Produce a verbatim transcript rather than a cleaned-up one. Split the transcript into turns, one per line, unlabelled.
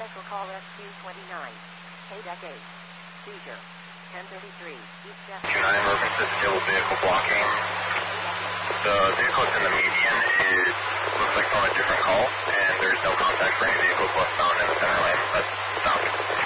Special call S Q twenty-nine. K decade. Seizure. ten thirty-three. East Jeff.
two nine, moving to still vehicle blocking. The vehicle that's in the median is, looks like from a different call, and there's no contact for any vehicles westbound in the center lane. That's